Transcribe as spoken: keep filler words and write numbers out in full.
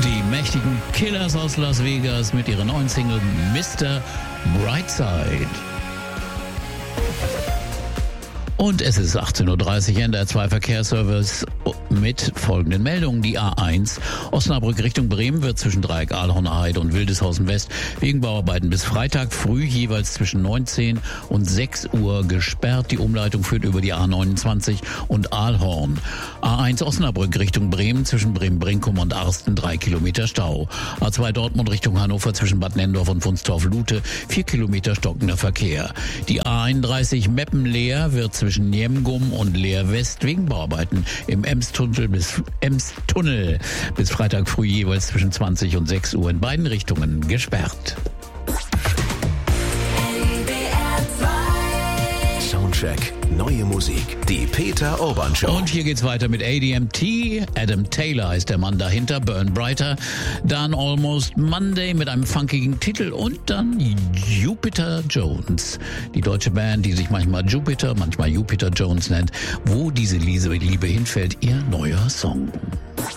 Die mächtigen Killers aus Las Vegas mit ihrer neuen Single Mister Brightside. Und es ist achtzehn Uhr dreißig, N D R zwei Verkehrsservice mit folgenden Meldungen. Die A eins Osnabrück Richtung Bremen wird zwischen Dreieck Ahlhorner Heide und Wildeshausen West wegen Bauarbeiten bis Freitag früh jeweils zwischen neunzehn und sechs Uhr gesperrt. Die Umleitung führt über die A neunundzwanzig und Ahlhorn. A eins Osnabrück Richtung Bremen zwischen Bremen-Brinkum und Arsten drei Kilometer Stau. A zwei Dortmund Richtung Hannover zwischen Bad Nendorf und Wunstorf-Lute vier Kilometer stockender Verkehr. Die A einunddreißig Meppen-Leer wird zwischen Niemgum und Leer West wegen Bauarbeiten im Emstunnel bis Emstunnel bis Freitag früh jeweils zwischen zwanzig und sechs Uhr in beiden Richtungen gesperrt. Soundcheck, neue Musik, die Peter Urban Show. Und hier geht's weiter mit A D M T. Adam Taylor ist der Mann dahinter, Burn Brighter. Dann Almost Monday mit einem funkigen Titel und dann Jupiter Jones. Die deutsche Band, die sich manchmal Jupiter, manchmal Jupiter Jones nennt. Wo diese Liebe hinfällt, ihr neuer Song.